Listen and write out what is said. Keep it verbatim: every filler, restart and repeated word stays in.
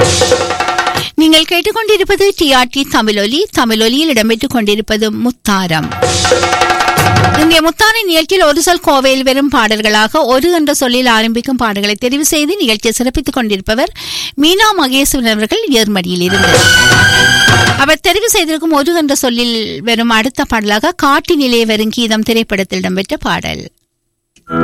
நீங்கள் கேட்டுக்கொண்டிருப்பது டிஆர்டி தமிழொலி. தமிழொலியில் இடம்பெற்றுக் கொண்டிருப்பது முத்தாரம். இந்திய முத்தார நிகழ்ச்சியில் ஒரு சொல் கோவையில் வரும் பாடல்களாக ஒரு என்ற சொல்லில் ஆரம்பிக்கும் பாடல்களை தெரிவு செய்து நிகழ்ச்சியை சிறப்பித்துக் கொண்டிருப்பவர் மீனா மகேஸ்வரன் அவர்கள் ஜெர்மனியில் இருந்து. அவர் தெரிவு செய்திருக்கும் ஒரு என்ற சொல்லில் வரும் அடுத்த பாடலாக காட்டினிலே வரும் கீதம் திரைப்படத்தில் இடம்பெற்ற பாடல்.